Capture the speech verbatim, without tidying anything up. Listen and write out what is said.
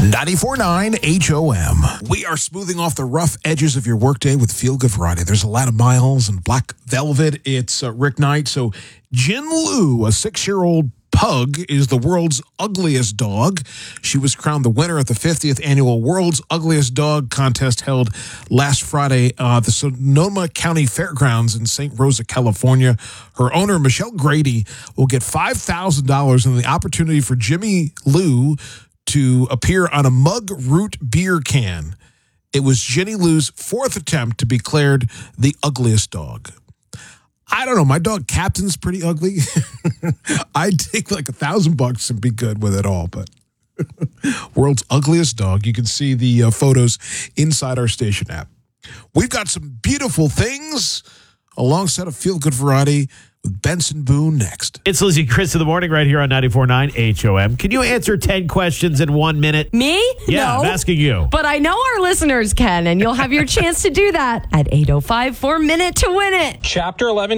ninety-four point nine H O M. We are smoothing off the rough edges of your workday with Feel Good Variety. There's a lot of miles and black velvet. It's uh, Rick Knight. So Jin Lu, a six-year-old pug, is the world's ugliest dog. She was crowned the winner at the fiftieth annual World's Ugliest Dog contest held last Friday at uh, the Sonoma County Fairgrounds in Saint Rosa, California. Her owner, Michelle Grady, will get five thousand dollars and the opportunity for Jimmy Lu to appear on a mug root beer can. It was Jenny Lou's fourth attempt to be declared the ugliest dog. I don't know. My dog Captain's pretty ugly. I'd take like a thousand bucks and be good with it all. But world's ugliest dog. You can see the uh, photos inside our station app. We've got some beautiful things alongside of Feel Good Variety with Benson Boone next. It's Lizzie and Chris in the morning right here on ninety-four point nine H O M. Can you answer ten questions in one minute? Me? Yeah, no. I'm asking you. But I know our listeners can, and you'll have your chance to do that at eight oh five for Minute to Win It. Chapter eleven.